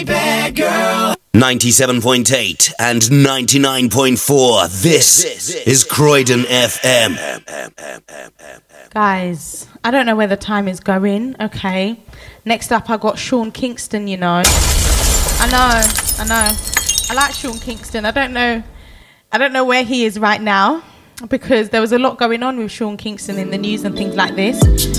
Bad girl. 97.8 and 99.4. This is Croydon FM. Guys, I don't know where the time is going. Okay. Next up, I got Sean Kingston, you know. I know. I like Sean Kingston. I don't know where he is right now because there was a lot going on with Sean Kingston in the news and things like this.